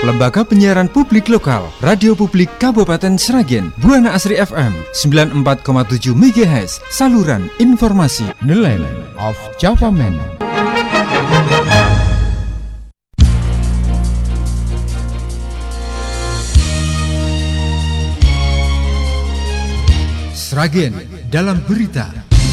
Lembaga Penyiaran Publik Lokal, Radio Publik Kabupaten Sragen, Buana Asri FM 94,7 MHz, saluran informasi. The Land of Java Man. Sragen dalam berita.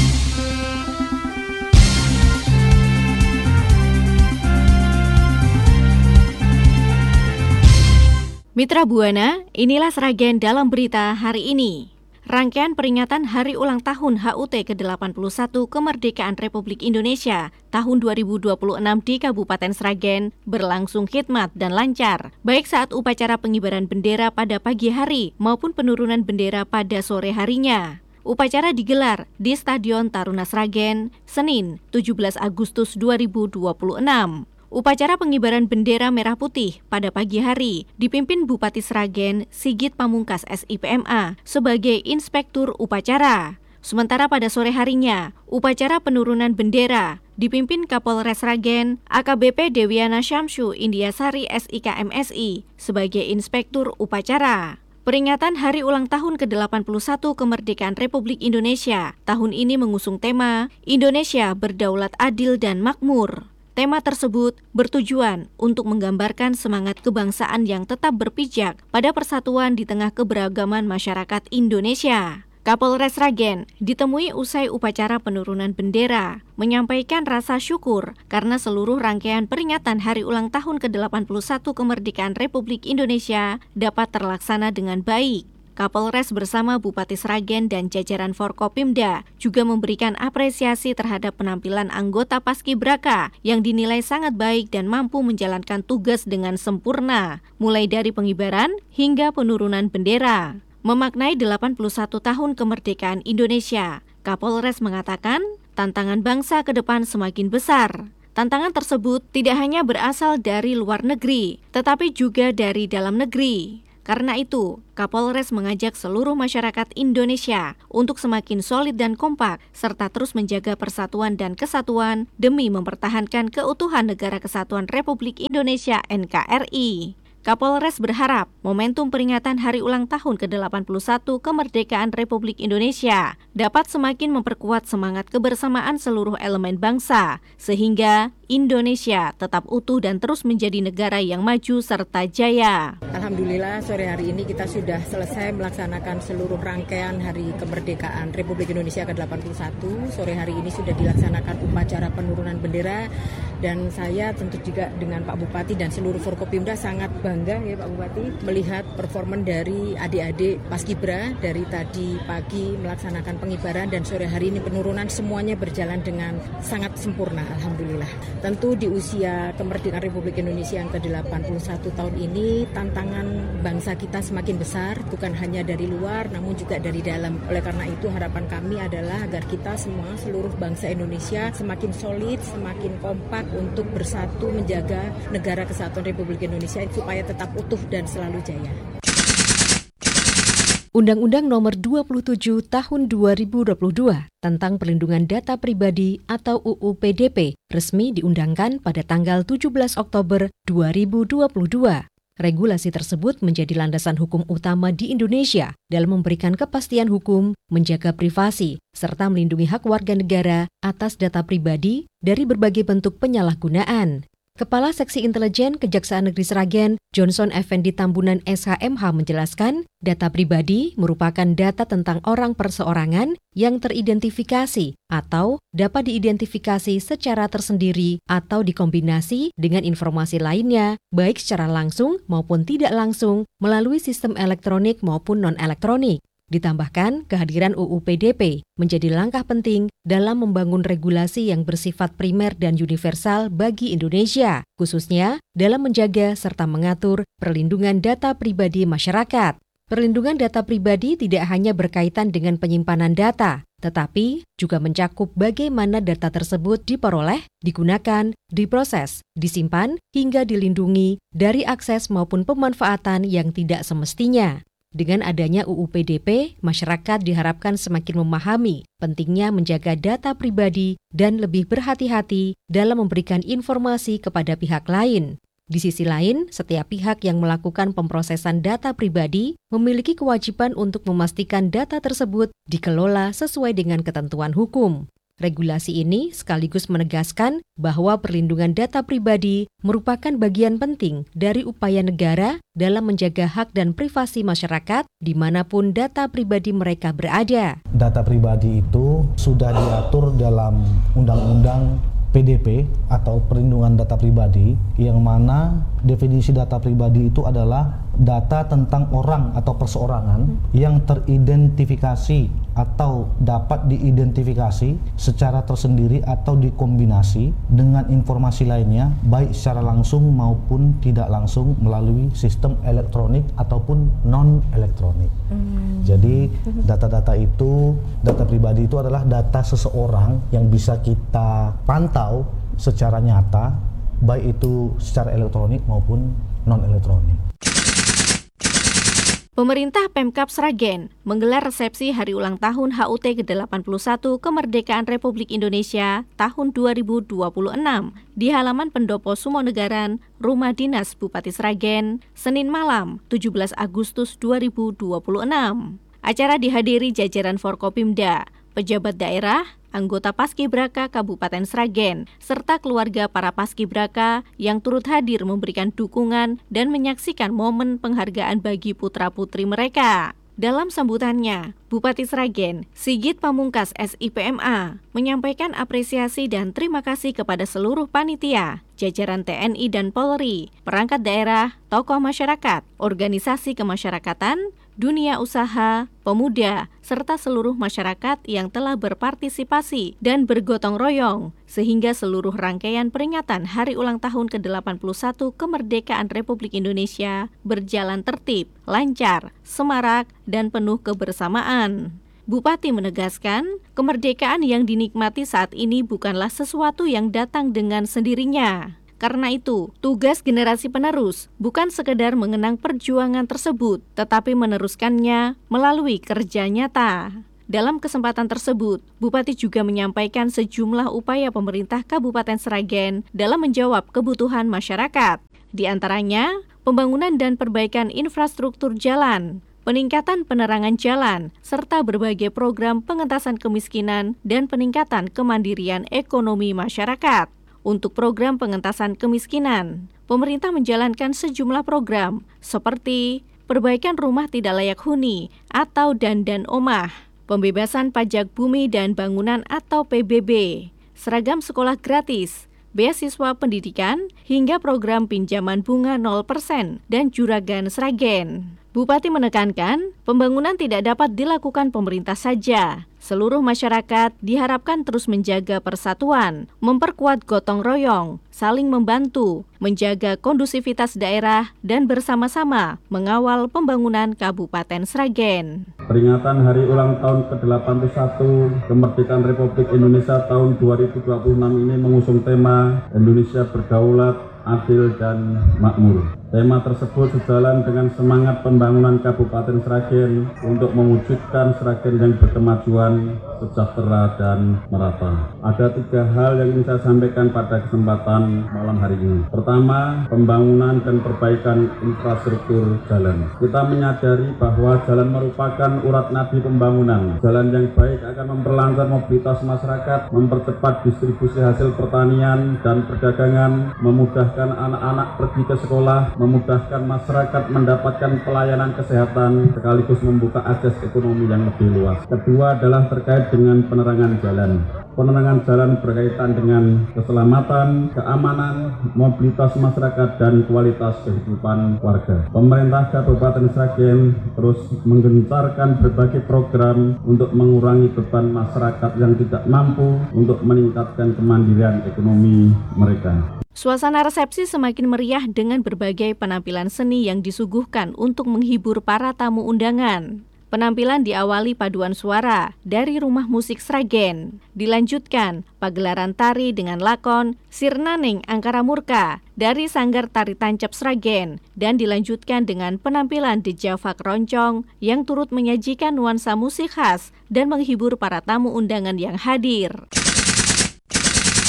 Mitra Buana, inilah Sragen dalam berita hari ini. Rangkaian peringatan Hari Ulang Tahun HUT ke-81 Kemerdekaan Republik Indonesia tahun 2026 di Kabupaten Sragen berlangsung khidmat dan lancar, baik saat upacara pengibaran bendera pada pagi hari maupun penurunan bendera pada sore harinya. Upacara digelar di Stadion Taruna Sragen, Senin, 17 Agustus 2026. Upacara pengibaran bendera merah putih pada pagi hari dipimpin Bupati Sragen Sigit Pamungkas SIPMA sebagai inspektur upacara. Sementara pada sore harinya, upacara penurunan bendera dipimpin Kapolres Sragen AKBP Dewiana Syamsu Indiasari SIK MSI sebagai inspektur upacara. Peringatan Hari Ulang Tahun ke-81 Kemerdekaan Republik Indonesia tahun ini mengusung tema Indonesia Berdaulat Adil dan Makmur. Tema tersebut bertujuan untuk menggambarkan semangat kebangsaan yang tetap berpijak pada persatuan di tengah keberagaman masyarakat Indonesia. Kapolres Sragen ditemui usai upacara penurunan bendera, menyampaikan rasa syukur karena seluruh rangkaian peringatan Hari Ulang Tahun ke-81 Kemerdekaan Republik Indonesia dapat terlaksana dengan baik. Kapolres bersama Bupati Sragen dan jajaran Forkopimda juga memberikan apresiasi terhadap penampilan anggota Paskibraka yang dinilai sangat baik dan mampu menjalankan tugas dengan sempurna, mulai dari pengibaran hingga penurunan bendera. Memaknai 81 tahun kemerdekaan Indonesia, Kapolres mengatakan tantangan bangsa ke depan semakin besar. Tantangan tersebut tidak hanya berasal dari luar negeri, tetapi juga dari dalam negeri. Karena itu, Kapolres mengajak seluruh masyarakat Indonesia untuk semakin solid dan kompak, serta terus menjaga persatuan dan kesatuan demi mempertahankan keutuhan Negara Kesatuan Republik Indonesia NKRI. Kapolres berharap momentum peringatan Hari Ulang Tahun ke-81 Kemerdekaan Republik Indonesia dapat semakin memperkuat semangat kebersamaan seluruh elemen bangsa, sehingga Indonesia tetap utuh dan terus menjadi negara yang maju serta jaya. Alhamdulillah sore hari ini kita sudah selesai melaksanakan seluruh rangkaian Hari Kemerdekaan Republik Indonesia ke-81. Sore hari ini sudah dilaksanakan upacara penurunan bendera dan saya tentu juga dengan Pak Bupati dan seluruh Forkopimda sangat bangga ya Pak Bupati melihat performan dari adik-adik Paskibra dari tadi pagi melaksanakan pengibaran dan sore hari ini penurunan, semuanya berjalan dengan sangat sempurna, alhamdulillah. Tentu di usia kemerdekaan Republik Indonesia yang ke-81 tahun ini tantangan bangsa kita semakin besar, bukan hanya dari luar namun juga dari dalam. Oleh karena itu harapan kami adalah agar kita semua seluruh bangsa Indonesia semakin solid, semakin kompak untuk bersatu menjaga Negara Kesatuan Republik Indonesia supaya tetap utuh dan selalu jaya. Undang-Undang Nomor 27 Tahun 2022 tentang Perlindungan Data Pribadi atau UU PDP resmi diundangkan pada tanggal 17 Oktober 2022. Regulasi tersebut menjadi landasan hukum utama di Indonesia dalam memberikan kepastian hukum, menjaga privasi, serta melindungi hak warga negara atas data pribadi dari berbagai bentuk penyalahgunaan. Kepala Seksi Intelijen Kejaksaan Negeri Sragen, Johnson Effendi Tambunan SHMH menjelaskan, data pribadi merupakan data tentang orang perseorangan yang teridentifikasi atau dapat diidentifikasi secara tersendiri atau dikombinasi dengan informasi lainnya, baik secara langsung maupun tidak langsung melalui sistem elektronik maupun non-elektronik. Ditambahkan, kehadiran UU PDP menjadi langkah penting dalam membangun regulasi yang bersifat primer dan universal bagi Indonesia, khususnya dalam menjaga serta mengatur perlindungan data pribadi masyarakat. Perlindungan data pribadi tidak hanya berkaitan dengan penyimpanan data, tetapi juga mencakup bagaimana data tersebut diperoleh, digunakan, diproses, disimpan, hingga dilindungi dari akses maupun pemanfaatan yang tidak semestinya. Dengan adanya UU PDP, masyarakat diharapkan semakin memahami pentingnya menjaga data pribadi dan lebih berhati-hati dalam memberikan informasi kepada pihak lain. Di sisi lain, setiap pihak yang melakukan pemrosesan data pribadi memiliki kewajiban untuk memastikan data tersebut dikelola sesuai dengan ketentuan hukum. Regulasi ini sekaligus menegaskan bahwa perlindungan data pribadi merupakan bagian penting dari upaya negara dalam menjaga hak dan privasi masyarakat dimanapun data pribadi mereka berada. Data pribadi itu sudah diatur dalam Undang-Undang PDP atau Perlindungan Data Pribadi, yang mana definisi data pribadi itu adalah data tentang orang atau perseorangan yang teridentifikasi atau dapat diidentifikasi secara tersendiri atau dikombinasi dengan informasi lainnya, baik secara langsung maupun tidak langsung melalui sistem elektronik ataupun non-elektronik. Jadi data-data itu, data pribadi itu adalah data seseorang yang bisa kita pantau secara nyata, baik itu secara elektronik maupun non-elektronik. Pemerintah Pemkab Sragen menggelar resepsi hari ulang tahun HUT ke-81 Kemerdekaan Republik Indonesia tahun 2026 di halaman Pendopo Sumonegaran, Rumah Dinas Bupati Sragen, Senin malam 17 Agustus 2026. Acara dihadiri jajaran Forkopimda, pejabat daerah, anggota Paskibraka Kabupaten Sragen, serta keluarga para Paskibraka yang turut hadir memberikan dukungan dan menyaksikan momen penghargaan bagi putra-putri mereka. Dalam sambutannya, Bupati Sragen, Sigit Pamungkas SIPMA, menyampaikan apresiasi dan terima kasih kepada seluruh panitia, jajaran TNI dan Polri, perangkat daerah, tokoh masyarakat, organisasi kemasyarakatan, dunia usaha, pemuda, serta seluruh masyarakat yang telah berpartisipasi dan bergotong royong, sehingga seluruh rangkaian peringatan Hari Ulang Tahun ke-81 Kemerdekaan Republik Indonesia berjalan tertib, lancar, semarak, dan penuh kebersamaan. Bupati menegaskan, kemerdekaan yang dinikmati saat ini bukanlah sesuatu yang datang dengan sendirinya. Karena itu, tugas generasi penerus bukan sekedar mengenang perjuangan tersebut, tetapi meneruskannya melalui kerja nyata. Dalam kesempatan tersebut, Bupati juga menyampaikan sejumlah upaya pemerintah Kabupaten Sragen dalam menjawab kebutuhan masyarakat. Di antaranya, pembangunan dan perbaikan infrastruktur jalan, peningkatan penerangan jalan, serta berbagai program pengentasan kemiskinan dan peningkatan kemandirian ekonomi masyarakat. Untuk program pengentasan kemiskinan, pemerintah menjalankan sejumlah program seperti perbaikan rumah tidak layak huni atau dandan omah, pembebasan pajak bumi dan bangunan atau PBB, seragam sekolah gratis, beasiswa pendidikan, hingga program pinjaman bunga 0% dan Juragan Sragen. Bupati menekankan, pembangunan tidak dapat dilakukan pemerintah saja. Seluruh masyarakat diharapkan terus menjaga persatuan, memperkuat gotong royong, saling membantu, menjaga kondusivitas daerah, dan bersama-sama mengawal pembangunan Kabupaten Sragen. Peringatan Hari Ulang Tahun ke-81 Kemerdekaan Republik Indonesia tahun 2026 ini mengusung tema Indonesia Berdaulat, Adil, dan Makmur. Tema tersebut sejalan dengan semangat pembangunan Kabupaten Sragen untuk mewujudkan Sragen yang berkemajuan, sejahtera, dan merata. Ada 3 hal yang ingin saya sampaikan pada kesempatan malam hari ini. Pertama, pembangunan dan perbaikan infrastruktur jalan. Kita menyadari bahwa jalan merupakan urat nadi pembangunan. Jalan yang baik akan memperlancar mobilitas masyarakat, mempercepat distribusi hasil pertanian dan perdagangan, memudahkan anak-anak pergi ke sekolah, memudahkan masyarakat mendapatkan pelayanan kesehatan, sekaligus membuka akses ekonomi yang lebih luas. Kedua adalah terkait dengan penerangan jalan. Penerangan jalan berkaitan dengan keselamatan, keamanan, mobilitas masyarakat, dan kualitas kehidupan warga. Pemerintah Kabupaten Sragen terus menggencarkan berbagai program untuk mengurangi beban masyarakat yang tidak mampu untuk meningkatkan kemandirian ekonomi mereka. Suasana resepsi semakin meriah dengan berbagai penampilan seni yang disuguhkan untuk menghibur para tamu undangan. Penampilan diawali paduan suara dari Rumah Musik Sragen. Dilanjutkan pagelaran tari dengan lakon Sirnaning Angkara Murka dari Sanggar Tari Tancap Sragen, dan dilanjutkan dengan penampilan Dejavak Roncong yang turut menyajikan nuansa musik khas dan menghibur para tamu undangan yang hadir.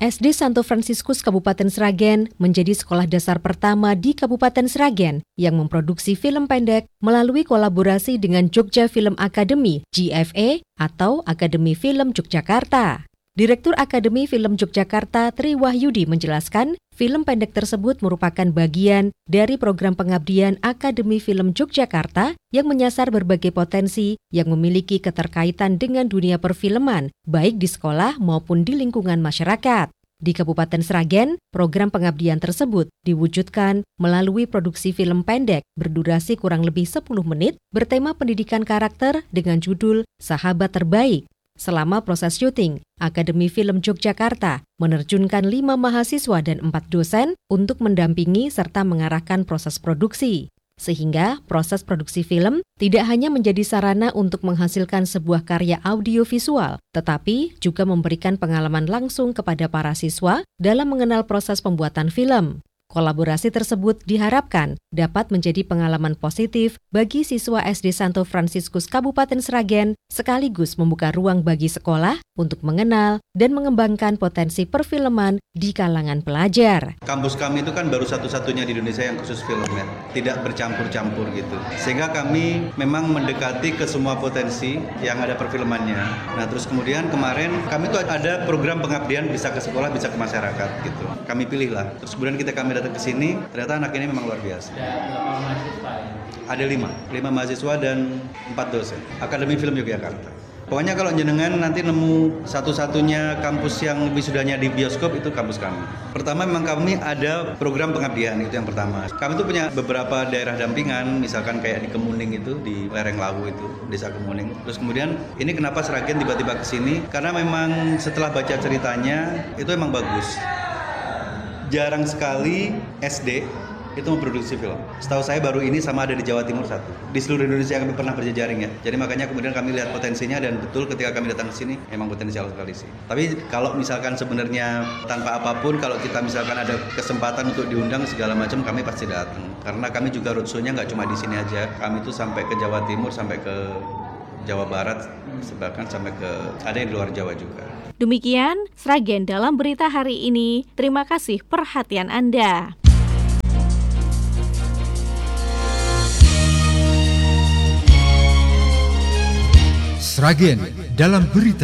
SD Santo Fransiskus Kabupaten Sragen menjadi sekolah dasar pertama di Kabupaten Sragen yang memproduksi film pendek melalui kolaborasi dengan Jogja Film Academy (JFA) atau Akademi Film Yogyakarta. Direktur Akademi Film Yogyakarta Tri Wahyudi menjelaskan, film pendek tersebut merupakan bagian dari program pengabdian Akademi Film Yogyakarta yang menyasar berbagai potensi yang memiliki keterkaitan dengan dunia perfilman, baik di sekolah maupun di lingkungan masyarakat. Di Kabupaten Sragen, program pengabdian tersebut diwujudkan melalui produksi film pendek berdurasi kurang lebih 10 menit bertema pendidikan karakter dengan judul Sahabat Terbaik. Selama proses syuting, Akademi Film Yogyakarta menerjunkan 5 mahasiswa dan 4 dosen untuk mendampingi serta mengarahkan proses produksi. Sehingga proses produksi film tidak hanya menjadi sarana untuk menghasilkan sebuah karya audiovisual, tetapi juga memberikan pengalaman langsung kepada para siswa dalam mengenal proses pembuatan film. Kolaborasi tersebut diharapkan dapat menjadi pengalaman positif bagi siswa SD Santo Fransiskus Kabupaten Sragen sekaligus membuka ruang bagi sekolah untuk mengenal dan mengembangkan potensi perfilman di kalangan pelajar. Kampus kami itu kan baru satu-satunya di Indonesia yang khusus film ya, tidak bercampur-campur gitu. Sehingga kami memang mendekati ke semua potensi yang ada perfilmannya. Nah terus kemudian kemarin kami tuh ada program pengabdian bisa ke sekolah, bisa ke masyarakat gitu. Kami pilih lah. Terus kemudian kami datang ke sini, ternyata anak ini memang luar biasa. Ada 5 mahasiswa dan 4 dosen. Akademi Film Yogyakarta. Pokoknya kalau jenengan nanti nemu satu-satunya kampus yang wisudanya di bioskop itu kampus kami. Pertama memang kami ada program pengabdian, itu yang pertama. Kami tuh punya beberapa daerah dampingan, misalkan kayak di Kemuning itu, di lereng Lawu itu, desa Kemuning. Terus kemudian ini kenapa Sragen tiba-tiba ke sini? Karena memang setelah baca ceritanya itu memang bagus. Jarang sekali SD itu memproduksi film. Setahu saya baru ini sama ada di Jawa Timur 1. Di seluruh Indonesia kami pernah berjejaring ya. Jadi makanya kemudian kami lihat potensinya dan betul ketika kami datang ke sini memang potensial sekali sih. Tapi kalau misalkan sebenarnya tanpa apapun, kalau kita misalkan ada kesempatan untuk diundang segala macam, kami pasti datang. Karena kami juga roadshow-nya nggak cuma di sini aja. Kami tuh sampai ke Jawa Timur, sampai ke Jawa Barat, bahkan sampai ke ada yang di luar Jawa juga. Demikian Sragen dalam berita hari ini. Terima kasih perhatian Anda. Sragen dalam berita